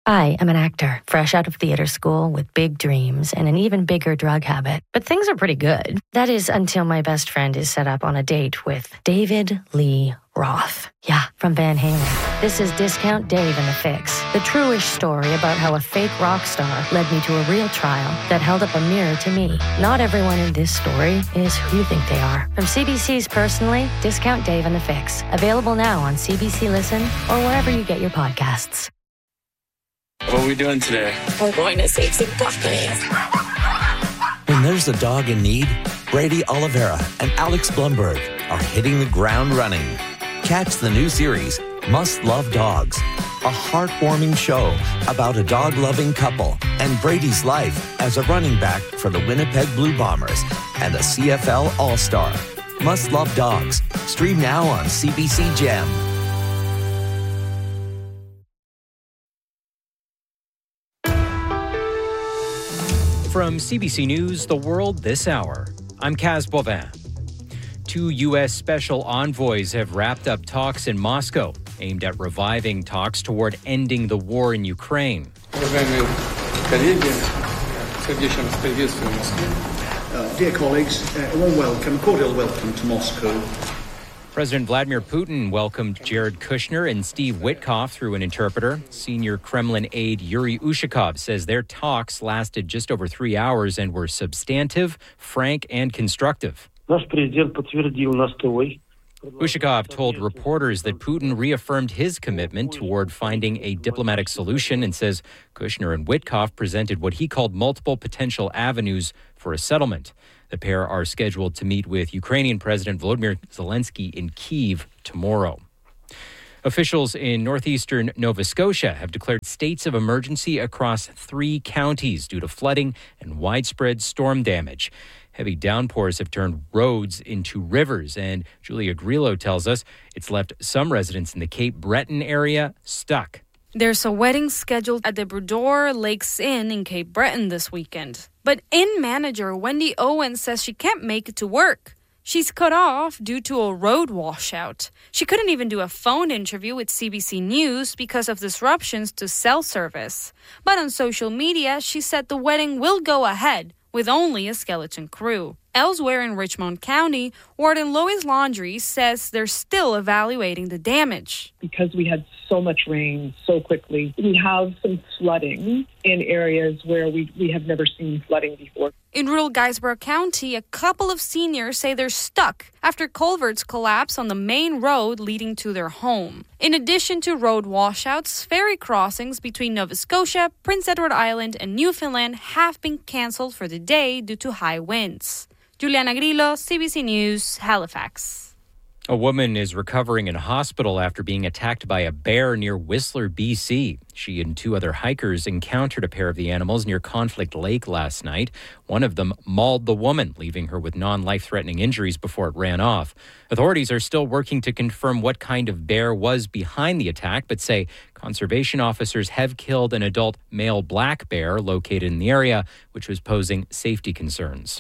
I am an actor, fresh out of theater school with big dreams and an even bigger drug habit. But things are pretty good. That is until my best friend is set up on a date with David Lee Roth. Yeah, from Van Halen. This is Discount Dave and the Fix, the true-ish story about how a fake rock star led me to a real trial that held up a mirror to me. Not everyone in this story is who you think they are. From CBC's Personally, Discount Dave and the Fix. Available now on CBC Listen or wherever you get your podcasts. What are we doing today? We're going to save some puppies. When there's a dog in need, Brady Oliveira and Alex Blumberg are hitting the ground running. Catch the new series, Must Love Dogs, a heartwarming show about a dog-loving couple and Brady's life as a running back for the Winnipeg Blue Bombers and a CFL All-Star. Must Love Dogs. Stream now on CBC Gem. From CBC News, The World This Hour, I'm Kaz Bovin. 2 U.S. special envoys have wrapped up talks in Moscow aimed at reviving talks toward ending the war in Ukraine. Dear colleagues, a warm welcome, cordial welcome to Moscow. President Vladimir Putin welcomed Jared Kushner and Steve Witkoff through an interpreter. Senior Kremlin aide Yuri Ushakov says their talks lasted just over 3 hours and were substantive, frank, and constructive. Ushakov told reporters that Putin reaffirmed his commitment toward finding a diplomatic solution and says Kushner and Witkoff presented what he called multiple potential avenues for a settlement. The pair are scheduled to meet with Ukrainian President Volodymyr Zelensky in Kyiv tomorrow. Officials in northeastern Nova Scotia have declared states of emergency across 3 counties due to flooding and widespread storm damage. Heavy downpours have turned roads into rivers, and Julia Grillo tells us it's left some residents in the Cape Breton area stuck. There's a wedding scheduled at the Bredor Lakes Inn in Cape Breton this weekend. But inn manager Wendy Owen says she can't make it to work. She's cut off due to a road washout. She couldn't even do a phone interview with CBC News because of disruptions to cell service. But on social media, she said the wedding will go ahead with only a skeleton crew. Elsewhere in Richmond County, Warden Lois Laundrie says they're still evaluating the damage. Because we had so much rain so quickly, we have some flooding in areas where we have never seen flooding before. In rural Guysborough County, a couple of seniors say they're stuck after culverts collapse on the main road leading to their home. In addition to road washouts, ferry crossings between Nova Scotia, Prince Edward Island, and Newfoundland have been cancelled for the day due to high winds. Juliana Grillo, CBC News, Halifax. A woman is recovering in hospital after being attacked by a bear near Whistler, BC. She and 2 other hikers encountered a pair of the animals near Conflict Lake last night. One of them mauled the woman, leaving her with non-life-threatening injuries before it ran off. Authorities are still working to confirm what kind of bear was behind the attack, but say conservation officers have killed an adult male black bear located in the area, which was posing safety concerns.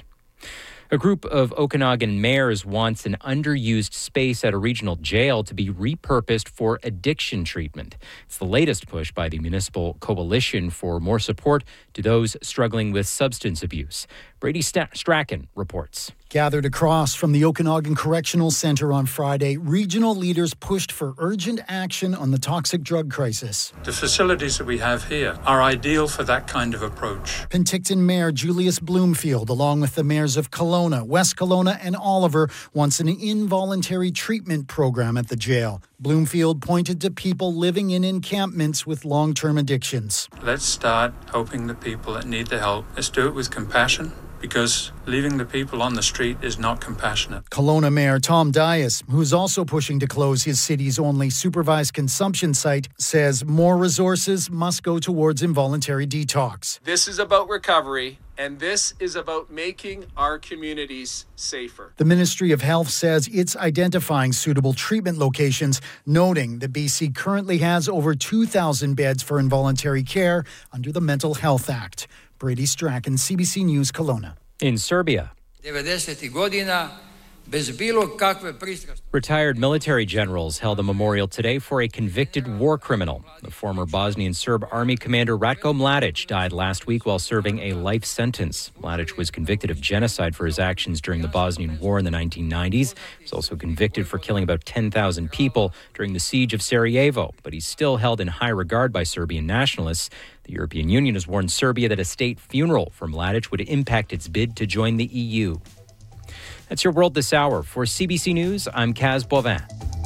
A group of Okanagan mayors wants an underused space at a regional jail to be repurposed for addiction treatment. It's the latest push by the Municipal Coalition for more support to those struggling with substance abuse. Brady Strachan reports. Gathered across from the Okanagan Correctional Centre on Friday, regional leaders pushed for urgent action on the toxic drug crisis. The facilities that we have here are ideal for that kind of approach. Penticton Mayor Julius Bloomfield, along with the mayors of Kelowna, West Kelowna and Oliver, wants an involuntary treatment program at the jail. Bloomfield pointed to people living in encampments with long-term addictions. Let's start helping the people that need the help. Let's do it with compassion, because leaving the people on the street is not compassionate. Kelowna Mayor Tom Dias, who's also pushing to close his city's only supervised consumption site, says more resources must go towards involuntary detox. This is about recovery, and this is about making our communities safer. The Ministry of Health says it's identifying suitable treatment locations, noting that BC currently has over 2,000 beds for involuntary care under the Mental Health Act. Brady Strachan, CBC News, Kelowna. In Serbia, 90 godina Retired military generals held a memorial today for a convicted war criminal. The former Bosnian Serb army commander Ratko Mladic died last week while serving a life sentence. Mladic was convicted of genocide for his actions during the Bosnian War in the 1990s. He was also convicted for killing about 10,000 people during the siege of Sarajevo, but he's still held in high regard by Serbian nationalists. The European Union has warned Serbia that a state funeral for Mladic would impact its bid to join the EU. That's your World This Hour. For CBC News, I'm Kaz Bovin.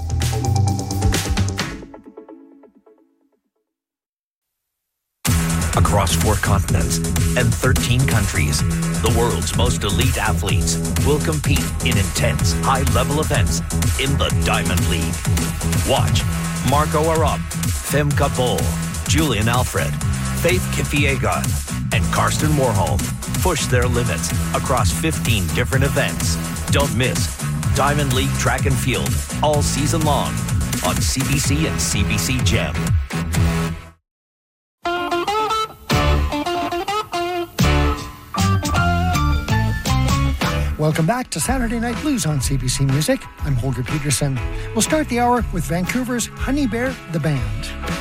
Across 4 continents and 13 countries, the world's most elite athletes will compete in intense, high-level events in the Diamond League. Watch Marco Arop, Femke Bol, Julian Alfred, Faith Kipyegon, and Karsten Warholm push their limits across 15 different events. Don't miss Diamond League Track and Field all season long on CBC and CBC Gem. Welcome back to Saturday Night Blues on CBC Music. I'm Holger Peterson. We'll start the hour with Vancouver's Honey Bear, the band.